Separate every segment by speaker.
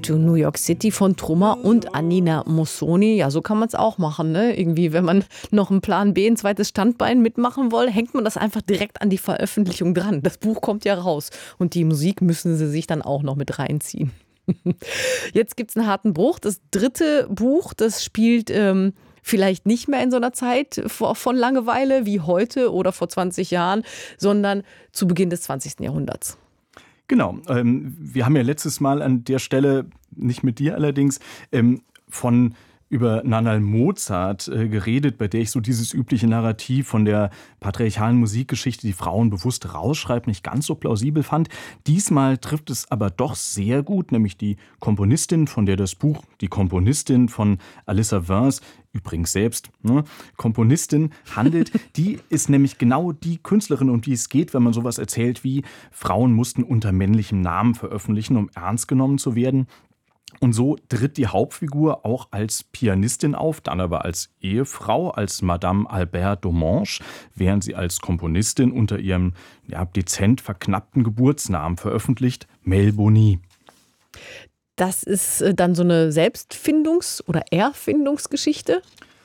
Speaker 1: to New York City von Trummer und Anina Mossoni. Ja, so kann man es auch machen, ne? Irgendwie, wenn man noch einen Plan B, ein zweites Standbein mitmachen will, hängt man das einfach direkt an die Veröffentlichung dran. Das Buch kommt ja raus und die Musik müssen sie sich dann auch noch mit reinziehen. Jetzt gibt es einen harten Bruch. Das 3. Buch, das spielt vielleicht nicht mehr in so einer Zeit von Langeweile wie heute oder vor 20 Jahren, sondern zu Beginn des 20. Jahrhunderts.
Speaker 2: Genau. Wir haben ja letztes Mal an der Stelle, nicht mit dir allerdings, von über Nannerl Mozart geredet, bei der ich so dieses übliche Narrativ von der patriarchalen Musikgeschichte, die Frauen bewusst rausschreibt, nicht ganz so plausibel fand. Diesmal trifft es aber doch sehr gut, nämlich die Komponistin, von der das Buch, die Komponistin von Alyssa Vance, übrigens selbst Komponistin, handelt. Die ist nämlich genau die Künstlerin, um die es geht, wenn man sowas erzählt wie Frauen mussten unter männlichem Namen veröffentlichen, um ernst genommen zu werden. Und so tritt die Hauptfigur auch als Pianistin auf, dann aber als Ehefrau, als Madame Albert Domange, während sie als Komponistin unter ihrem dezent verknappten Geburtsnamen veröffentlicht, Melbonie.
Speaker 1: Das ist dann so eine Selbstfindungs- oder Erfindungsgeschichte?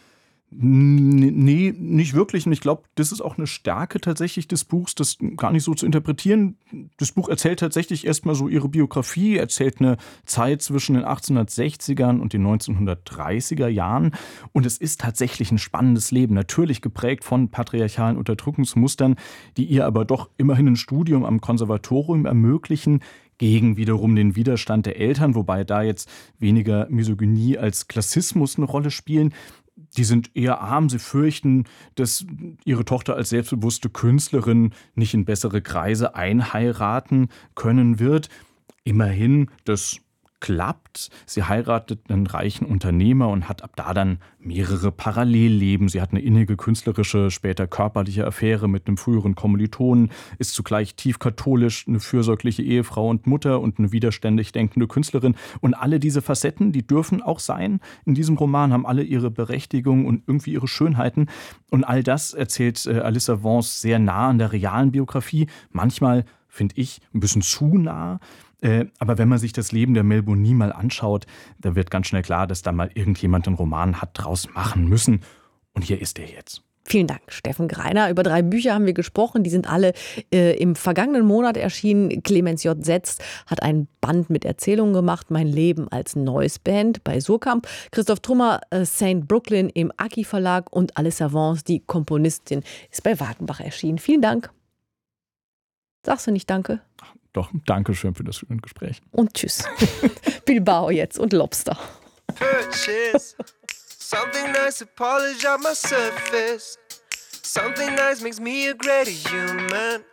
Speaker 2: Nee, nicht wirklich. Und ich glaube, das ist auch eine Stärke tatsächlich des Buchs, das gar nicht so zu interpretieren. Das Buch erzählt tatsächlich erstmal so ihre Biografie, erzählt eine Zeit zwischen den 1860ern und den 1930er Jahren. Und es ist tatsächlich ein spannendes Leben, natürlich geprägt von patriarchalen Unterdrückungsmustern, die ihr aber doch immerhin ein Studium am Konservatorium ermöglichen, gegen wiederum den Widerstand der Eltern, wobei da jetzt weniger Misogynie als Klassismus eine Rolle spielen. Die sind eher arm, sie fürchten, dass ihre Tochter als selbstbewusste Künstlerin nicht in bessere Kreise einheiraten können wird. Immerhin, das klappt. Sie heiratet einen reichen Unternehmer und hat ab da dann mehrere Parallelleben. Sie hat eine innige künstlerische, später körperliche Affäre mit einem früheren Kommilitonen, ist zugleich tief katholisch, eine fürsorgliche Ehefrau und Mutter und eine widerständig denkende Künstlerin. Und alle diese Facetten, die dürfen auch sein in diesem Roman, haben alle ihre Berechtigung und irgendwie ihre Schönheiten. Und all das erzählt Alyssa Vance sehr nah an der realen Biografie. Manchmal, finde ich, ein bisschen zu nah. Aber wenn man sich das Leben der Melbonie mal anschaut, da wird ganz schnell klar, dass da mal irgendjemand einen Roman hat draus machen müssen. Und hier ist er jetzt.
Speaker 1: Vielen Dank, Steffen Greiner. Über 3 Bücher haben wir gesprochen. Die sind alle im vergangenen Monat erschienen. Clemens J. Setz hat ein Band mit Erzählungen gemacht. Mein Leben als Noise Band bei Surkamp. Christoph Trummer, St. Brooklyn im Aki Verlag. Und Alyssa Vance, die Komponistin, ist bei Wagenbach erschienen. Vielen Dank. Sagst du nicht Danke?
Speaker 2: Doch, danke schön für das schöne Gespräch.
Speaker 1: Und tschüss. Bilbao jetzt und Lobster.
Speaker 3: Purchase something nice to polish up my surface. Something nice makes me a greater human.